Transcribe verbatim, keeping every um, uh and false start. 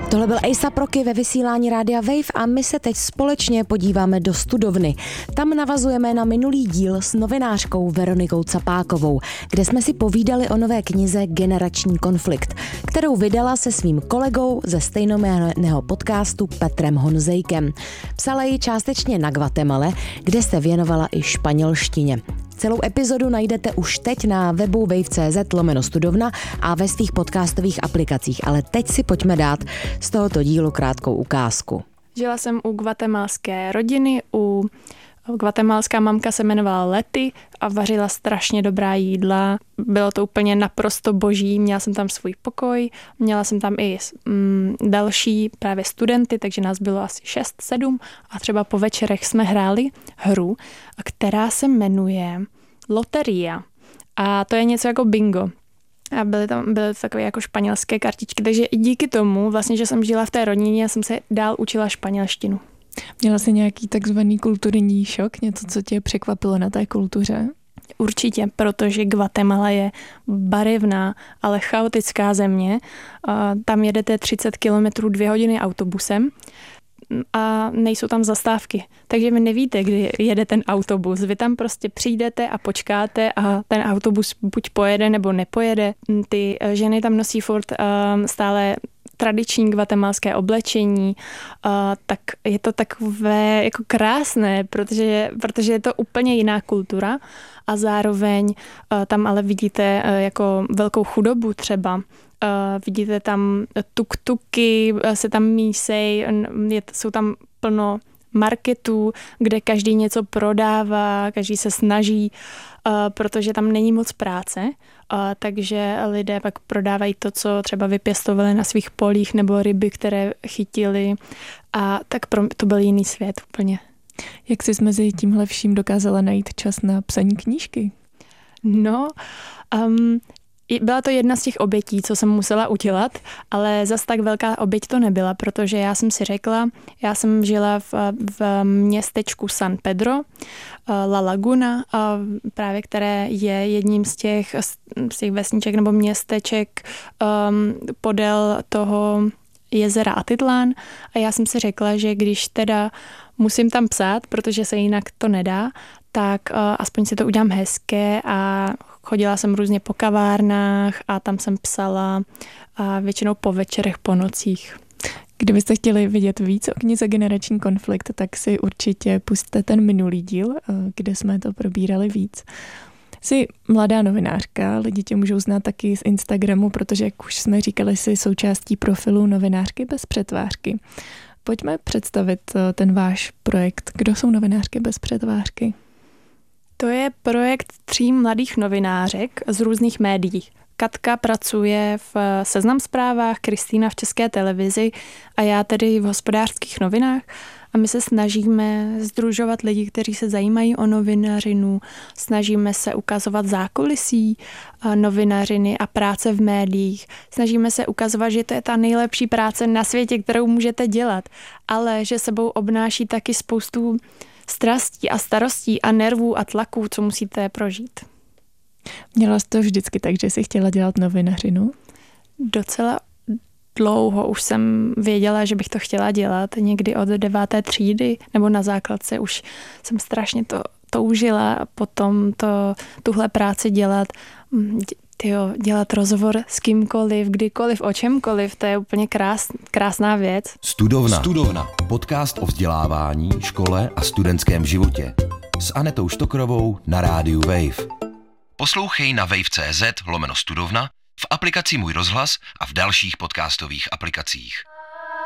Tohle byl A$ej ép Rocky ve vysílání Rádia Wave a my se teď společně podíváme do studovny. Tam navazujeme na minulý díl s novinářkou Veronikou Capákovou, kde jsme si povídali o nové knize Generační konflikt, kterou vydala se svým kolegou ze stejnojmenného podcastu Petrem Honzejkem. Psala ji částečně na Guatemale, kde se věnovala i španělštině. Celou epizodu najdete už teď na webu wave tečka cé zet lomeno studovna a ve svých podcastových aplikacích, ale teď si pojďme dát z tohoto dílu krátkou ukázku. Žila jsem u guatemalské rodiny, u guatemalská mamka se jmenovala Lety a vařila strašně dobrá jídla. Bylo to úplně naprosto boží, měla jsem tam svůj pokoj, měla jsem tam i mm, další právě studenty, takže nás bylo asi šest, sedm a třeba po večerech jsme hráli hru, která se jmenuje Loteria a to je něco jako bingo. A byly tam byly takové jako španělské kartičky, takže i díky tomu, vlastně, že jsem žila v té rodině, jsem se dál učila španělštinu. Měla jsi nějaký takzvaný kulturní šok, něco, co tě překvapilo na té kultuře? Určitě, protože Guatemala je barevná, ale chaotická země. Tam jedete třicet kilometrů dvě hodiny autobusem a nejsou tam zastávky. Takže vy nevíte, kdy jede ten autobus. Vy tam prostě přijdete a počkáte a ten autobus buď pojede nebo nepojede. Ty ženy tam nosí furt stále tradiční guatemalské oblečení, uh, tak je to takové jako krásné, protože, protože je to úplně jiná kultura a zároveň uh, tam ale vidíte uh, jako velkou chudobu třeba. Uh, vidíte tam tuk-tuky, uh, se tam mísej, je, jsou tam plno marketů, kde každý něco prodává, každý se snaží, uh, protože tam není moc práce, uh, takže lidé pak prodávají to, co třeba vypěstovali na svých polích nebo ryby, které chytili a tak pro to byl jiný svět úplně. Jak jsi mezi tímhle vším dokázala najít čas na psaní knížky? No, um, byla to jedna z těch obětí, co jsem musela udělat, ale zas tak velká oběť to nebyla, protože já jsem si řekla, já jsem žila v, v městečku San Pedro, La Laguna, právě které je jedním z těch, z těch vesniček nebo městeček um, podél toho jezera Atitlán a já jsem si řekla, že když teda musím tam psát, protože se jinak to nedá, tak uh, aspoň si to udělám hezké a chodila jsem různě po kavárnách a tam jsem psala a většinou po večerech, po nocích. Kdybyste chtěli vidět víc o knize Generační konflikt, tak si určitě pusťte ten minulý díl, kde jsme to probírali víc. Jsi mladá novinářka, lidi tě můžou znát taky z Instagramu, protože, jak už jsme říkali, jsi součástí profilu Novinářky bez přetvářky. Pojďme představit ten váš projekt. Kdo jsou Novinářky bez přetvářky? To je projekt tří mladých novinářek z různých médií. Katka pracuje v Seznam Zprávách, Kristýna v České televizi a já tedy v Hospodářských novinách. A my se snažíme sdružovat lidi, kteří se zajímají o novinařinu, snažíme se ukazovat zákulisí novinařiny a práce v médiích. Snažíme se ukazovat, že to je ta nejlepší práce na světě, kterou můžete dělat, ale že sebou obnáší taky spoustu strastí a starostí a nervů a tlaků, co musíte prožít. Měla jsi to vždycky tak, že jsi chtěla dělat novinařinu? Docela dlouho už jsem věděla, že bych to chtěla dělat. Někdy od deváté třídy nebo na základce už jsem strašně to toužila a potom to, tuhle práci dělat. Tyjo, dělat rozhovor s kýmkoliv, kdykoliv, o čemkoliv, to je úplně krás, krásná věc. Studovna. Studovna. Podcast o vzdělávání, škole a studentském životě. S Anetou Štokrovou na rádiu Wave. Poslouchej na wave tečka cé zet lomeno studovna, v aplikaci Můj rozhlas a v dalších podcastových aplikacích.